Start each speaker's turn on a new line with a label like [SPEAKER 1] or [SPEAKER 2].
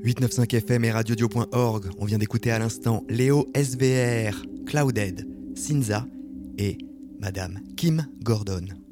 [SPEAKER 1] 895 FM et radiodio.org. On vient d'écouter à l'instant Léo SVR, Clouded, Sinza et Madame Kim Gordon.